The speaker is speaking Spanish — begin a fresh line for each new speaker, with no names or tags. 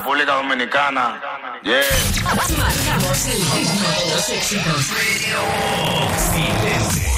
República Dominicana. Yeah.
Marcamos el ritmo de los éxitos.
Radio Occidente.